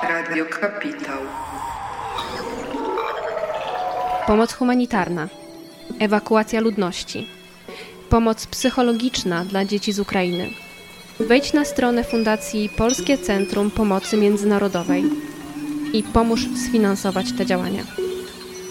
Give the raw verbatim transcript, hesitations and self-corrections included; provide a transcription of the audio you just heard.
Radio Kapitał. Pomoc humanitarna, ewakuacja ludności, pomoc psychologiczna dla dzieci z Ukrainy. Wejdź na stronę Fundacji Polskie Centrum Pomocy Międzynarodowej i pomóż sfinansować te działania.